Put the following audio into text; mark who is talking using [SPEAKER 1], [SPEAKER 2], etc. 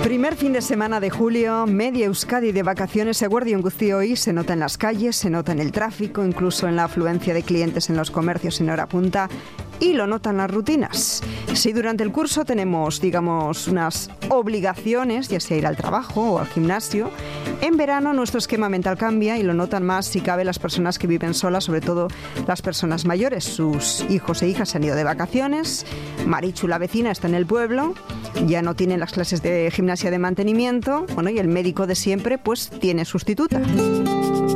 [SPEAKER 1] Primer fin de semana de julio, media Euskadi de vacaciones eguerdion guztioi, se nota en las calles, se nota en el tráfico, incluso en la afluencia de clientes en los comercios en hora punta, y lo notan las rutinas. Si durante el curso tenemos, digamos, unas obligaciones, ya sea ir al trabajo o al gimnasio, en verano nuestro esquema mental cambia y lo notan más, si cabe, las personas que viven solas, sobre todo las personas mayores. Sus hijos e hijas se han ido de vacaciones, Marichu, la vecina, está en el pueblo, ya no tienen las clases de gimnasia de mantenimiento, bueno, y el médico de siempre pues tiene sustituta.